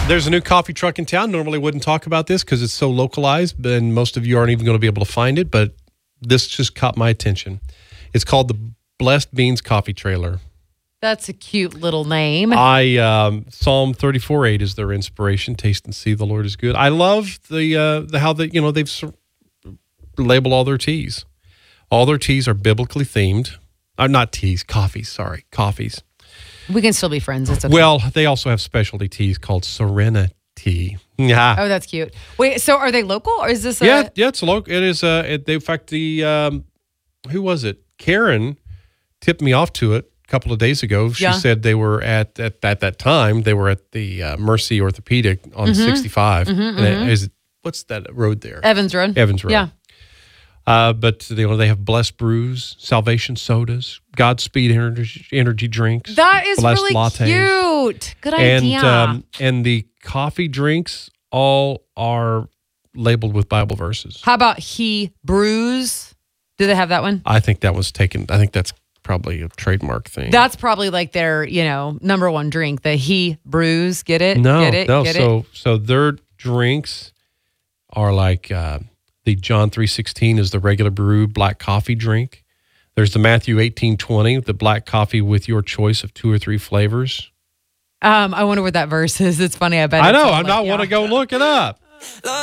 There's a new coffee truck in town. Normally wouldn't talk about this because it's so localized, and most of you aren't even going to be able to find it, but this just caught my attention. It's called the Blessed Beans Coffee Trailer. That's a cute little name. Psalm 34:8 is their inspiration. Taste and see the Lord is good. I love the how they've labeled all their teas. All their teas are biblically themed. Not teas, coffees. Sorry, coffees. We can still be friends. It's okay. Well, they also have specialty teas called Serenity. Yeah. Oh, that's cute. Wait, so are they local or is this? Yeah, it's local. It is. In fact, who was it? Karen tipped me off to it a couple of days ago. She said they were at that time. They were at the Mercy Orthopedic on 65. What's that road there? Evans Road. Evans Road. Yeah. But they have Blessed Brews, Salvation Sodas, Godspeed energy drinks. That is Blessed really lattes. cute. Good idea. And the coffee drinks all are labeled with Bible verses. How about He Brews? Do they have that one? I think that was taken. I think that's probably a trademark thing. That's probably like their, number one drink. The He Brews. Get it? No, Get it? no. Get it? So their drinks are like the John 3:16 is the regular brew black coffee drink. There's the Matthew 18:20, the black coffee with your choice of 2 or 3 flavors. I wonder what that verse is. It's funny. I bet. I know. I want to go look it up.